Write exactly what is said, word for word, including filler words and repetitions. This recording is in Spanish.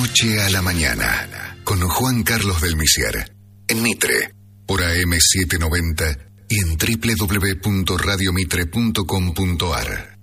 noche a la mañana, con Juan Carlos del Misier, en Mitre, por A M setecientos noventa y en doble u doble u doble u punto radio mitre punto com punto a r.